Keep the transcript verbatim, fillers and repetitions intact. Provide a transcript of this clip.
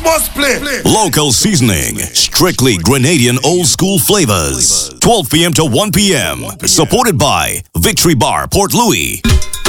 must play. Local seasoning, strictly Grenadian old school flavors. twelve p.m. to one p.m. Supported by Victory Bar, Port Louis.